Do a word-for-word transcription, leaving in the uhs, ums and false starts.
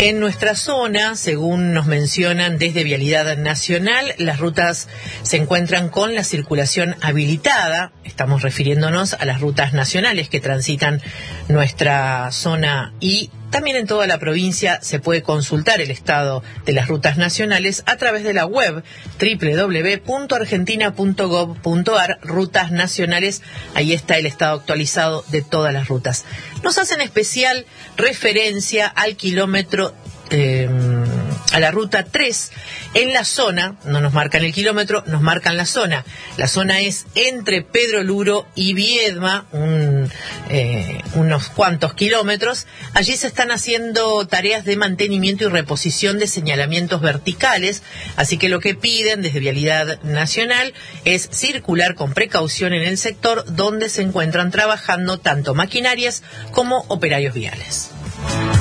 En nuestra zona, según nos mencionan desde Vialidad Nacional, las rutas se encuentran con la circulación habilitada. Estamos refiriéndonos a las rutas nacionales que transitan nuestra zona, y también en toda la provincia se puede consultar el estado de las rutas nacionales a través de la web doble u doble u doble u punto argentina punto gov punto ar, rutas nacionales. Ahí está el estado actualizado de todas las rutas. Nos hacen especial referencia al kilómetro, eh, a la ruta tres en la zona. No nos marcan el kilómetro, nos marcan la zona. La zona es entre Pedro Luro y Viedma, un, eh, unos cuantos kilómetros. Allí se están haciendo tareas de mantenimiento y reposición de señalamientos verticales, así que lo que piden desde Vialidad Nacional es circular con precaución en el sector donde se encuentran trabajando tanto maquinarias como operarios viales.